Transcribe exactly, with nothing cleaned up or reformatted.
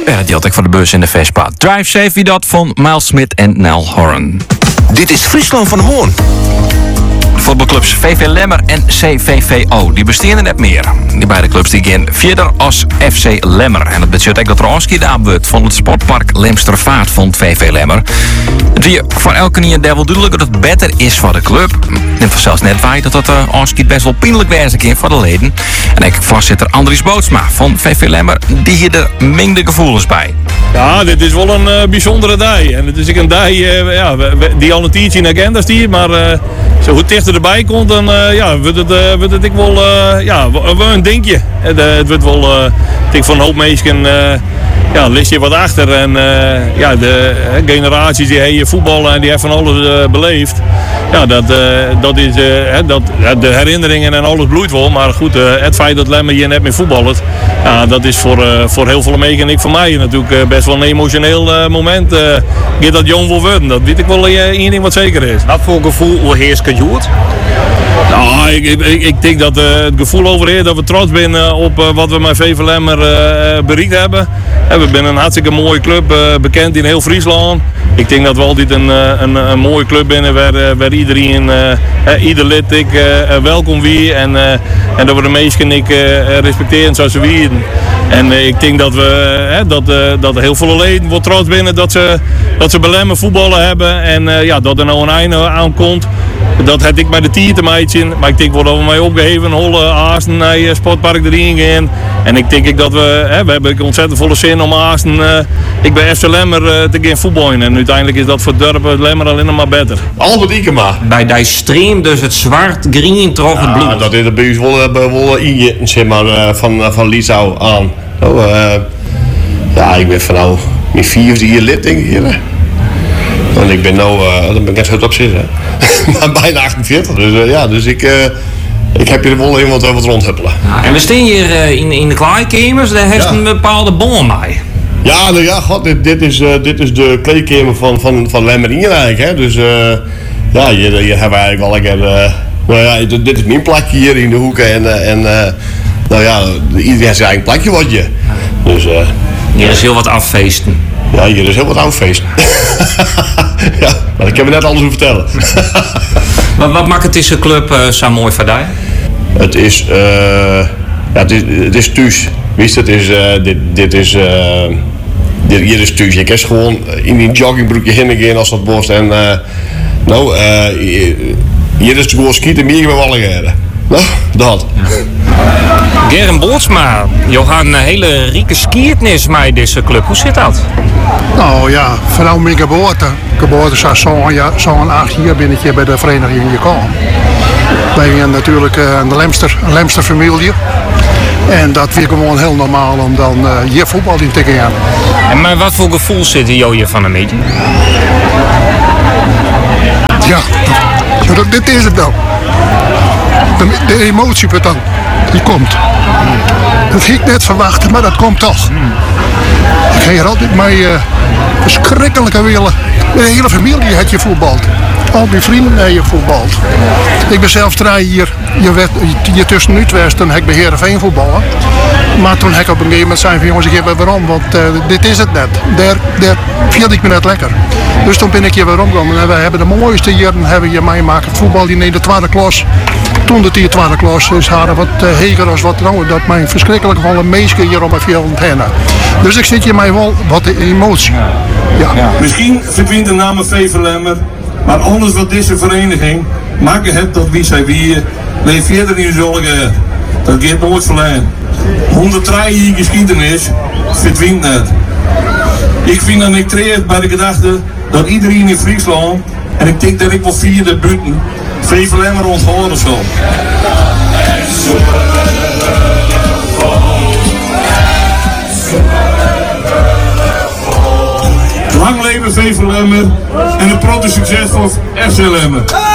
Ja, dat geldt ook voor de bus in de Vespa. Drive Safe, wie dat van Miles Smith en Nel Horan. Dit is Friesland van Hoorn. De voetbalclubs V V Lemmer en C V V O, die bestaan er net meer. Die beide clubs die gaan verder als F C Lemmer. En dat betekent ook dat er afscheid aan wordt van het sportpark Lemstervaart van V V Lemmer. Het is voor elke niet wel duidelijk dat het beter is voor de club. En zelfs net waar dat dat uh, afscheid best wel pijnlijk wezen kan voor de leden. En ik voorzitter Andries Bootsma van V V Lemmer, die hier de mengde gevoelens bij. Ja, dit is wel een uh, bijzondere dag. En het is ook een dag uh, ja, die al een tijdje in de agenda staat, maar uh, zo goed dichter erbij komt, dan uh, ja, wordt het, uh, wordt het ik wel, uh, ja, wel een dingetje. Het, uh, het wordt wel, uh, ik denk van een hoop mensen, uh, ja, ligt je wat achter. En uh, ja, de uh, generaties die hebben voetballen en die hebben van alles uh, beleefd. Ja, dat, uh, dat is, uh, dat, de herinneringen en alles bloeit wel. Maar goed, uh, het feit dat Lemmer hier net meer voetballert, ja, dat is voor, uh, voor heel veel mensen en ik voor mij natuurlijk uh, best wel een emotioneel uh, moment. Uh, Gaat dat jong wil worden, dat weet ik wel uh, één ding wat zeker is. Wat voor gevoel overheerst het Joert? Nou, ik, ik, ik denk dat uh, het gevoel overheerst dat we trots zijn uh, op uh, wat we met V V Lemmer uh, bereikt hebben. Uh, we zijn een hartstikke mooie club, uh, bekend in heel Friesland. Ik denk dat we altijd een, een, een mooie club binnen waar, waar iedereen, uh, ieder lid ik, uh, welkom wie en, uh, en dat we de meesten ik uh, respecteren zoals ze wieren. En uh, ik denk dat we uh, dat, uh, dat er heel veel leden wordt trots binnen dat ze, dat ze bij Lemmer voetballen hebben en uh, ja, dat er nou een einde aankomt. Dat had ik bij de tier te meidje, maar ik denk wel dat we mij opgegeven, holle Aasten naar het sportpark erin gaan. En ik denk ik dat we, hè, we hebben ontzettend volle zin om Aasten, uh, ik ben F C Lemmer uh, te gaan voetballen. En uiteindelijk is dat voor het dorp Lemmer alleen nog maar beter. Albert Ikema. Bij die stream dus het zwart-green troch het bloed. Ja, dat is er bij ons wel, wel in, zeg maar, uh, van, van Liesau aan. Oh, uh, ja, ik ben van nou mijn vierde hier lid, denk ik hier. En ik ben nou, uh, dan ben ik net goed op zitten. Bijna achtenveertig, dus uh, ja, dus ik, uh, ik heb hier wel iemand wat rondhuppelen. Ja, en we staan hier uh, in, in de kleedkamers, daar heeft ja. een bepaalde bon bij. Ja, nou ja, god, dit, dit, is, uh, dit is de kleedkamer van, van, van Lemmer eigenlijk, hè. Dus uh, ja, hier, hier hebben we eigenlijk wel lekker, uh, nou ja, dit, dit is mijn plakje hier in de hoeken en, uh, en uh, nou ja, iedereen heeft zijn eigen plakje wat je. Dus, uh, hier is heel wat affeesten. Ja, hier is heel wat oudfeest. Ja, maar ik heb je net alles over vertellen. wat, wat maakt het deze club uh, zo mooi voor jou? Het is, uh, ja, het is, het is thuis. Wist het is, uh, dit, dit is, uh, dit, hier is thuis. Ik is gewoon in die joggingbroekje heen gaan als dat borst. En uh, nou, uh, hier is het gewoon skieten meer met alle jaren. Nou, dat. Gerren Bootsma, je had een hele rieke skiertnis met deze club. Hoe zit dat? Nou ja, vanaf mijn geboorte. Geboorte zo'n zo'n ja, zo'n acht jaar ben ik hier bij de vereniging gekomen. Wij zijn natuurlijk uh, een Lemster, een Lemster familie. En dat vind ik gewoon heel normaal om dan uh, hier voetbal in te gaan. En maar wat voor gevoel zit hier van een beetje? Ja, dat, dit is het nou. De, de emotie dan, die komt. Dat ging ik net verwachten, maar dat komt toch. Ik ga hier altijd met uh, verschrikkelijke willen. De hele familie had je voetbald. Al mijn vrienden hebben je voetbald. Ik ben zelf drie hier, je werd, je tussen Utrecht, toen heb ik bij Heerenveen voetballen. Maar toen heb ik op een gegeven moment zei van jongens, ik geef weer waarom, want uh, dit is het net. Daar, daar viel ik me net lekker. Dus toen ben ik hier weer omgekomen en wij hebben de mooiste jaren hebben hier meemaakt. Voetbal in de tweede klas. Toen de tweede klas is haar wat uh, heger als wat nou, dat mijn verschrikkelijk van een meisje hier om mijn veel heen. Dus ik zit hier mij wel wat emotie. Ja. Ja. Misschien verdwijnt de naam V V Lemmer, maar anders wat deze vereniging maken het tot wie zij wie leeft verder in zorgen. Dat gaat nooit verleden. honderddrie jaar geschiedenis verdwijnt net. Ik vind dat ik treed bij de gedachte dat iedereen in Friesland, en ik denk dat ik wel vierde buiten, V V Lemmer onthouden zal. Lang leven V V Lemmer en een grote succes voor F C Lemmer.